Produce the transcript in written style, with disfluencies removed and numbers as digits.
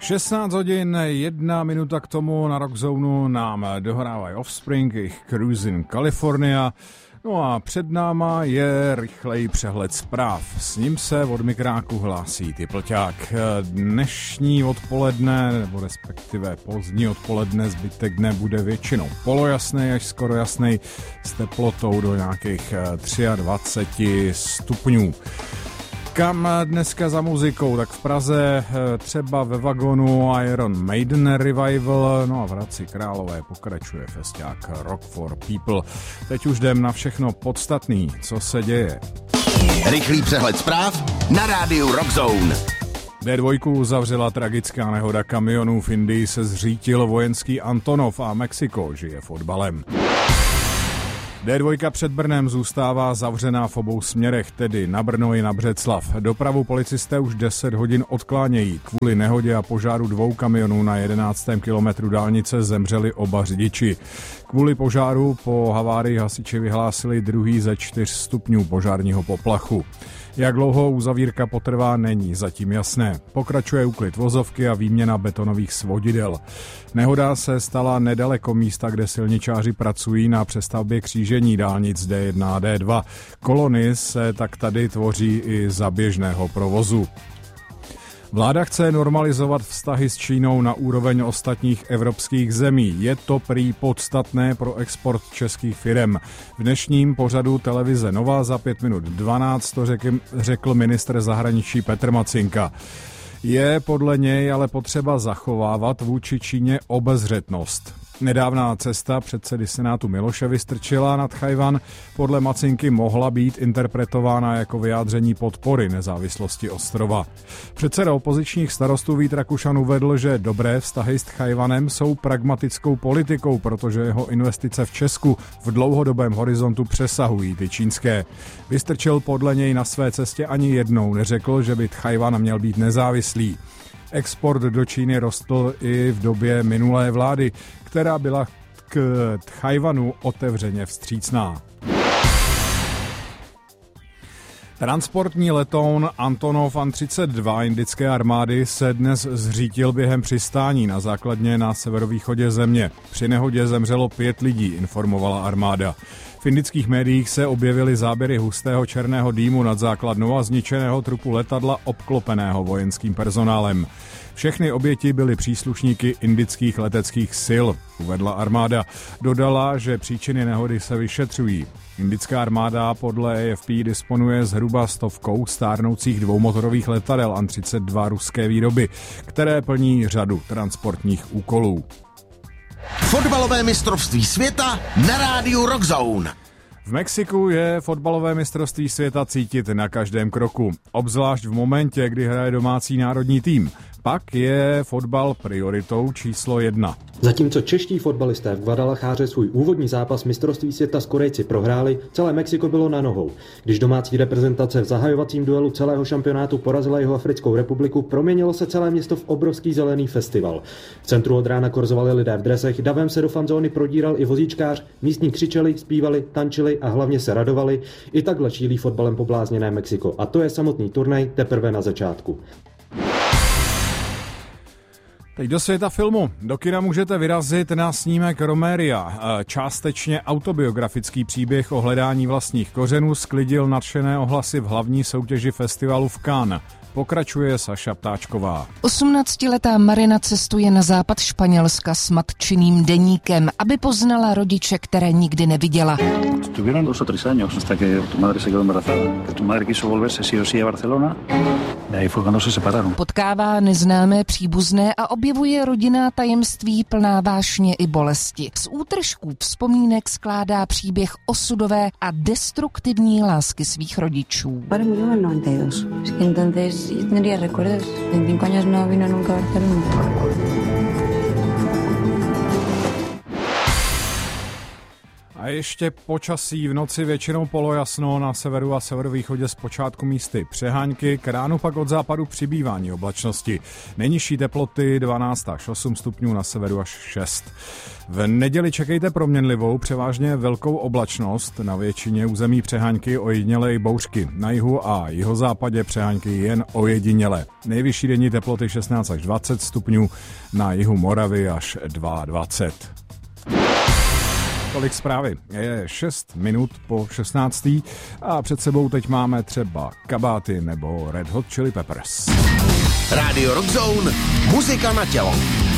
16 hodin, 1 minuta k tomu na Rockzone nám dohrávají Offspring, jejich Cruisin' California. No a před náma je rychlej přehled zpráv. S ním se od mikráku hlásí Typlťák. Dnešní odpoledne, nebo respektive pozdní odpoledne, zbytek dne bude většinou polojasný až skoro jasný s teplotou do nějakých 23 stupňů. Kam dneska za muzikou? Tak v Praze třeba ve vagonu Iron Maiden Revival, no a v Hradci Králové pokračuje festiák Rock for People. Teď už jdem na všechno podstatný, co se děje. Rychlý přehled zpráv na rádiu Rockzone. D2 zavřela tragická nehoda kamionů, v Indii se zřítil vojenský Antonov a Mexiko žije fotbalem. D2 před Brnem zůstává zavřená v obou směrech, tedy na Brno i na Břeclav. Dopravu policisté už 10 hodin odklánějí. Kvůli nehodě a požáru 2 kamionů na 11. kilometru dálnice zemřeli oba řidiči. Kvůli požáru po havárii hasiči vyhlásili 2. ze 4 stupňů požárního poplachu. Jak dlouho uzavírka potrvá, není zatím jasné. Pokračuje úklid vozovky a výměna betonových svodidel. Nehoda se stala nedaleko místa, kde silničáři pracují na přestavbě křížení dálnic D1 a D2. Kolony se tak tady tvoří i za běžného provozu. Vláda chce normalizovat vztahy s Čínou na úroveň ostatních evropských zemí. Je to prý podstatné pro export českých firem. V dnešním pořadu televize Nova za 5 minut 12 to řekl ministr zahraničí Petr Macinka. Je podle něj ale potřeba zachovávat vůči Číně obezřetnost. Nedávná cesta předsedy Senátu Miloše Vystrčila nad Tchaj-wan podle Macinky mohla být interpretována jako vyjádření podpory nezávislosti ostrova. Předseda opozičních starostů Vít Rakušan uvedl, že dobré vztahy s Tchaj-wanem jsou pragmatickou politikou, protože jeho investice v Česku v dlouhodobém horizontu přesahují ty čínské. Vystrčil podle něj na své cestě ani jednou neřekl, že by Tchaj-wan měl být nezávislý. Export do Číny rostl i v době minulé vlády, která byla k Tchaj-wanu otevřeně vstřícná. Transportní letoun Antonov An-32 indické armády se dnes zřítil během přistání na základně na severovýchodě země. Při nehodě zemřelo 5 lidí, informovala armáda. V indických médiích se objevily záběry hustého černého dýmu nad základnou a zničeného trupu letadla obklopeného vojenským personálem. Všechny oběti byly příslušníky indických leteckých sil, uvedla armáda. Dodala, že příčiny nehody se vyšetřují. Indická armáda podle AFP disponuje zhruba 100 stárnoucích dvoumotorových letadel An-32 ruské výroby, které plní řadu transportních úkolů. Fotbalové mistrovství světa na rádiu Rockzone. V Mexiku je fotbalové mistrovství světa cítit na každém kroku, obzvlášť v momentě, kdy hraje domácí národní tým. Pak je fotbal prioritou číslo 1. Zatímco čeští fotbalisté v Guadalajáře svůj úvodní zápas mistrovství světa s Korejci prohráli, celé Mexiko bylo na nohou. Když domácí reprezentace v zahajovacím duelu celého šampionátu porazila Jihoafrickou republiku, proměnilo se celé město v obrovský zelený festival. V centru od rána korzovali lidé v dresech, davem se do fanzóny prodíral i vozíčkář, místní křičeli, zpívali, tančili a hlavně se radovali. I takhle šílí fotbalem poblázněné Mexiko. A to je samotný turnaj teprve na začátku. Teď do světa filmu. Do kina můžete vyrazit na snímek Romeria. Částečně autobiografický příběh o hledání vlastních kořenů sklidil nadšené ohlasy v hlavní soutěži festivalu v Cannes. Pokračuje Saša Ptáčková. 18letá Marina cestuje na západ Španělska s matčiným deníkem, aby poznala rodiče, které nikdy neviděla. Tuvieron 2 o 3 años hasta que tu madre se quedó embarazada. Que tu madre quiso volverse sí o sí a Barcelona. De ahí fue cuando se separaron. Potkává neznámé příbuzné a objevuje rodinná tajemství plná vášně i bolesti. Z útržků vzpomínek skládá příběh osudové a destruktivní lásky svých rodičů. Padre murió en el 92. Es que entonces yo tendría recuerdos. En 5 años no vino nunca a Barcelona. A ještě počasí, v noci většinou polojasno, na severu a severovýchodě zpočátku místy přehánky, k ránu pak od západu přibývání oblačnosti. Nejnižší teploty 12 až 8 stupňů, na severu až 6. V neděli čekejte proměnlivou, převážně velkou oblačnost, na většině území přehánky, ojedinělé i bouřky. Na jihu a jihozápadě přehánky jen ojedinělé. Nejvyšší denní teploty 16 až 20 stupňů, na jihu Moravy až 22. Tolik zprávy. Je 6 minut po 16. a před sebou teď máme třeba kabáty nebo Red Hot Chili Peppers. Radio Rock Zone, muzika na tělo.